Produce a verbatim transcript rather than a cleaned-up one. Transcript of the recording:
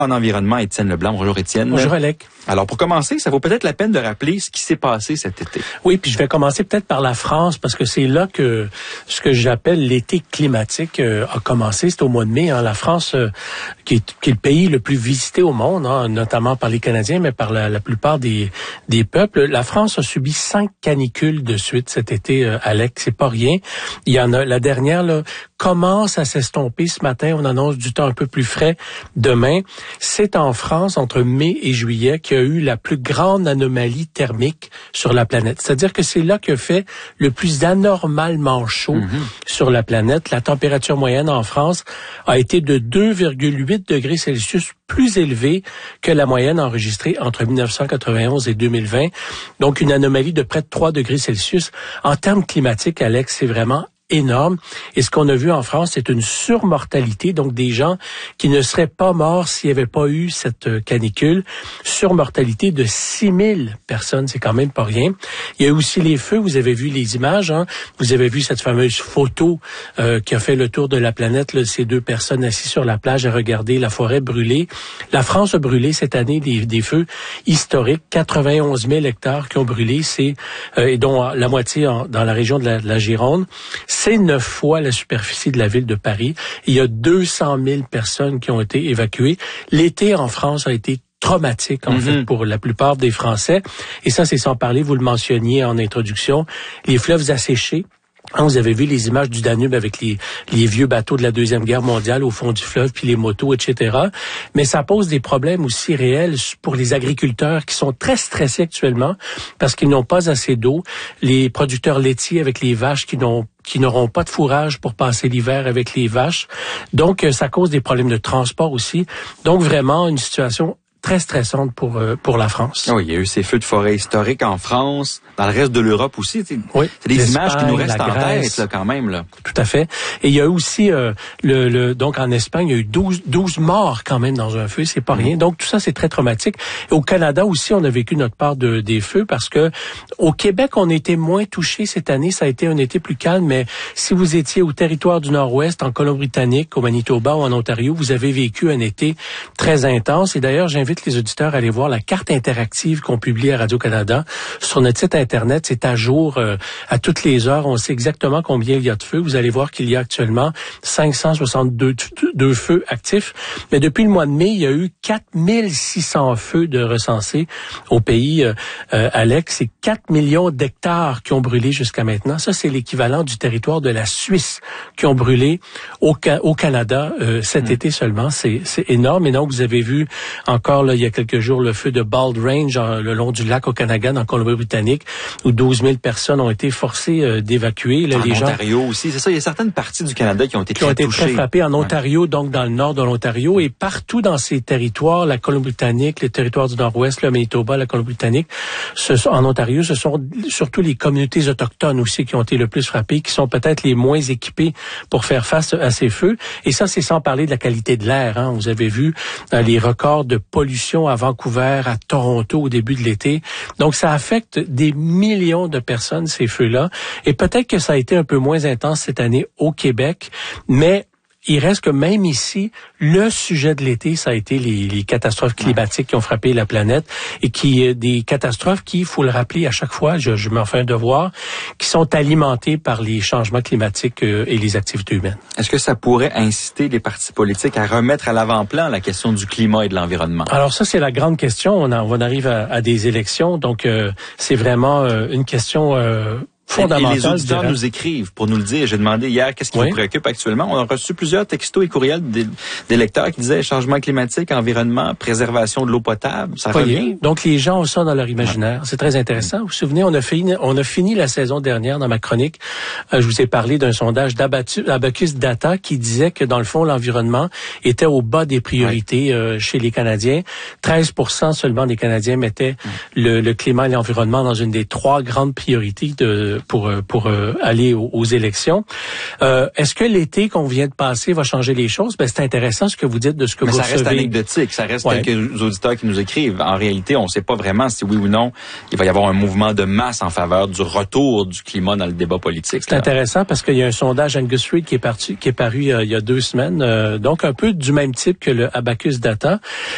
En environnement, Étienne Leblanc. Bonjour Étienne. Bonjour Alec. Alors pour commencer, ça vaut peut-être la peine de rappeler ce qui s'est passé cet été. Oui, puis je vais commencer peut-être par la France parce que c'est là que ce que j'appelle l'été climatique euh, a commencé. C'est au mois de mai. Hein. La France, euh, qui, est, qui est le pays le plus visité au monde, hein, notamment par les Canadiens, mais par la, la plupart des, des peuples. La France a subi cinq canicules de suite cet été, euh, Alec. C'est pas rien. Il y en a la dernière là commence à s'estomper ce matin. On annonce du temps un peu plus frais demain. C'est en France, entre mai et juillet, qu'il y a eu la plus grande anomalie thermique sur la planète. C'est-à-dire que c'est là que fait le plus anormalement chaud mm-hmm. sur la planète. La température moyenne en France a été de deux virgule huit degrés Celsius plus élevée que la moyenne enregistrée entre dix-neuf cent quatre-vingt-onze et deux mille vingt. Donc, une anomalie de près de trois degrés Celsius. En termes climatiques, Alex, c'est vraiment énorme. Et ce qu'on a vu en France, c'est une surmortalité, donc des gens qui ne seraient pas morts s'il n'y avait pas eu cette canicule. Surmortalité de six mille personnes, c'est quand même pas rien. Il y a aussi les feux, vous avez vu les images, hein? Vous avez vu cette fameuse photo euh, qui a fait le tour de la planète, là, ces deux personnes assises sur la plage à regarder la forêt brûler. La France a brûlé cette année des, des feux historiques, quatre-vingt-onze mille hectares qui ont brûlé, c'est euh, et dont la moitié en, dans la région de la, de la Gironde. C'est neuf fois la superficie de la ville de Paris. Il y a deux cent mille personnes qui ont été évacuées. L'été en France a été traumatique, en mm-hmm. fait, pour la plupart des Français. Et ça, c'est sans parler, vous le mentionniez en introduction, les fleuves asséchés. Vous avez vu les images du Danube avec les, les vieux bateaux de la Deuxième Guerre mondiale au fond du fleuve, puis les motos, et cetera. Mais ça pose des problèmes aussi réels pour les agriculteurs qui sont très stressés actuellement parce qu'ils n'ont pas assez d'eau. Les producteurs laitiers avec les vaches qui n'ont qui n'auront pas de fourrage pour passer l'hiver avec les vaches. Donc, ça cause des problèmes de transport aussi. Donc, vraiment, une situation très stressante pour euh, pour la France. Oui, il y a eu ces feux de forêt historiques en France, dans le reste de l'Europe aussi. Oui, c'est des images qui nous restent en tête là, quand même. Là. Tout à fait. Et il y a eu aussi, euh, le, le donc en Espagne, il y a eu douze, douze morts quand même dans un feu, c'est pas mmh. rien. Donc tout ça, c'est très traumatique. Et au Canada aussi, on a vécu notre part de, des feux parce que au Québec, on était moins touchés cette année. Ça a été un été plus calme, mais si vous étiez au territoire du Nord-Ouest, en Colombie-Britannique, au Manitoba ou en Ontario, vous avez vécu un été très intense. Et d'ailleurs, j'invite les auditeurs à aller voir la carte interactive qu'on publie à Radio-Canada sur notre site Internet. C'est à jour euh, à toutes les heures. On sait exactement combien il y a de feux. Vous allez voir qu'il y a actuellement cinq cent soixante-deux deux feux actifs. Mais depuis le mois de mai, il y a eu quatre mille six cents feux de recensés au pays. Euh, euh, Alex, c'est quatre millions d'hectares qui ont brûlé jusqu'à maintenant. Ça, c'est l'équivalent du territoire de la Suisse qui ont brûlé au, au Canada euh, cet mmh. été seulement. C'est, c'est énorme. Et donc, vous avez vu encore là, il y a quelques jours le feu de Bald Range en, le long du lac Okanagan en Colombie-Britannique où douze mille personnes ont été forcées euh, d'évacuer. Là, en les Ontario gens, aussi, c'est ça. Il y a certaines parties du Canada qui ont été qui très ont été touchées. très frappées en Ontario, ouais. donc dans le nord de l'Ontario et partout dans ces territoires, la Colombie-Britannique, les territoires du Nord-Ouest, le Manitoba, la Colombie-Britannique, ce sont, en Ontario, ce sont surtout les communautés autochtones aussi qui ont été le plus frappées, qui sont peut-être les moins équipées pour faire face à ces feux. Et ça, c'est sans parler de la qualité de l'air. Hein. Vous avez vu euh, les records de pollution à Vancouver, à Toronto au début de l'été. Donc, ça affecte des millions de personnes, ces feux-là. Et peut-être que ça a été un peu moins intense cette année au Québec, mais il reste que même ici, le sujet de l'été, ça a été les, les catastrophes climatiques qui ont frappé la planète et qui des catastrophes qui, il faut le rappeler à chaque fois, je, je m'en fais un devoir, qui sont alimentées par les changements climatiques euh, et les activités humaines. Est-ce que ça pourrait inciter les partis politiques à remettre à l'avant-plan la question du climat et de l'environnement? Alors ça, c'est la grande question. On, a, on arrive à, à des élections, donc euh, c'est vraiment euh, une question euh, Et les auditeurs nous écrivent pour nous le dire. J'ai demandé hier qu'est-ce qui oui. vous préoccupe actuellement. On a reçu plusieurs textos et courriels des, des lecteurs qui disaient changement climatique, environnement, préservation de l'eau potable. Ça Voyez. revient. Donc les gens ont ça dans leur imaginaire. Ouais. C'est très intéressant. Vous vous souvenez, on a fini, on a fini la saison dernière dans ma chronique. Euh, je vous ai parlé d'un sondage d'Abacus Data qui disait que dans le fond l'environnement était au bas des priorités ouais. euh, chez les Canadiens. treize pour cent seulement des Canadiens mettaient ouais. le, le climat et l'environnement dans une des trois grandes priorités de pour pour euh, aller aux, aux élections. Euh, est-ce que l'été qu'on vient de passer va changer les choses? Ben, c'est intéressant ce que vous dites de ce que Mais vous ça recevez. reste anecdotique, ça reste ouais. quelques auditeurs qui nous écrivent. En réalité, on ne sait pas vraiment si oui ou non il va y avoir un mouvement de masse en faveur du retour du climat dans le débat politique. C'est là. Intéressant parce qu'il y a un sondage Angus Reid qui est parti, qui est paru euh, il y a deux semaines, euh, donc un peu du même type que le Abacus Data.